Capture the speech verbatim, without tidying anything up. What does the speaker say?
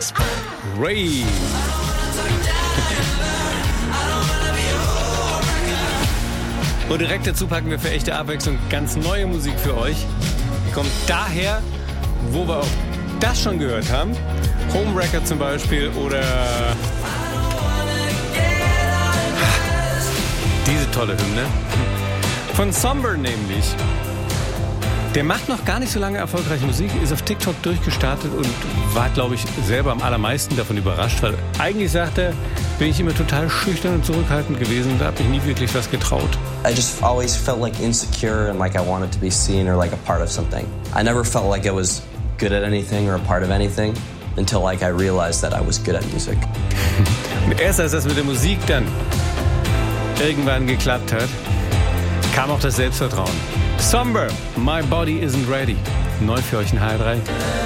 Ray. Und direkt dazu packen wir für echte Abwechslung ganz neue Musik für euch. Die kommt daher, wo wir auch das schon gehört haben. Home Record zum Beispiel oder diese tolle Hymne. Von Somber nämlich. Der macht noch gar nicht so lange erfolgreiche Musik, ist auf TikTok durchgestartet und war, glaube ich, selber am allermeisten davon überrascht, weil eigentlich, sagt er, bin ich immer total schüchtern und zurückhaltend gewesen und da habe ich nie wirklich was getraut. I just always felt like insecure and like I wanted to be seen or like a part of something. I never felt like I was good at anything or a part of anything until like I realized that I was good at music. Und erst als das mit der Musik dann irgendwann geklappt hat, kam auch das Selbstvertrauen. Somber, My Body Isn't Ready. Neu für euch in H R drei.